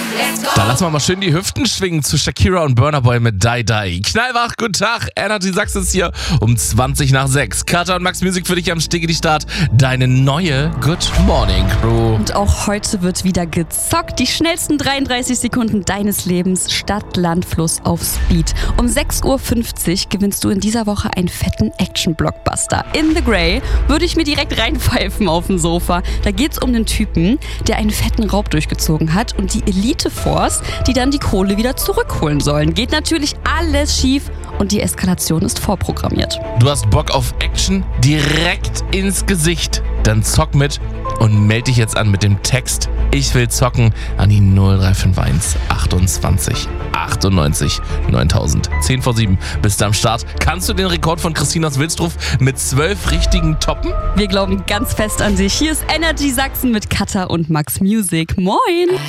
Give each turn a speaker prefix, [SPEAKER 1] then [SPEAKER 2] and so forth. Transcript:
[SPEAKER 1] Da lassen wir mal schön die Hüften schwingen zu Shakira und Burna Boy mit Die Die. Knallwach, guten Tag, Energy Sachsen ist hier um 20 nach 6. Katja und Max Music für dich am Start. Deine neue Good Morning Crew.
[SPEAKER 2] Und auch heute wird wieder gezockt. Die schnellsten 33 Sekunden deines Lebens. Stadt, Land, Fluss auf Speed. Um 6.50 Uhr gewinnst du in dieser Woche einen fetten Action-Blockbuster. In the Grey würde ich mir direkt reinpfeifen auf dem Sofa. Da geht's um einen Typen, der einen fetten Raub durchgezogen hat und die Elite Force, die dann die Kohle wieder zurückholen sollen. Geht natürlich alles schief und die Eskalation ist vorprogrammiert.
[SPEAKER 1] Du hast Bock auf Action direkt ins Gesicht? Dann zock mit und melde dich jetzt an mit dem Text "Ich will zocken" an die 0351 28 98 9000. 10 vor 7. Bist du am Start? Kannst du den Rekord von Christine aus Wilsdruff mit 12 richtigen toppen?
[SPEAKER 2] Wir glauben ganz fest an dich. Hier ist Energy Sachsen mit Katja und Max Music. Moin!